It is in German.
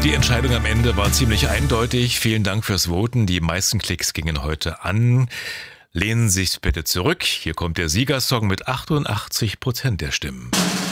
Die Entscheidung am Ende war ziemlich eindeutig. Vielen Dank fürs Voten. Die meisten Klicks gingen heute an. Lehnen Sie sich bitte zurück. Hier kommt der Siegersong mit 88% der Stimmen.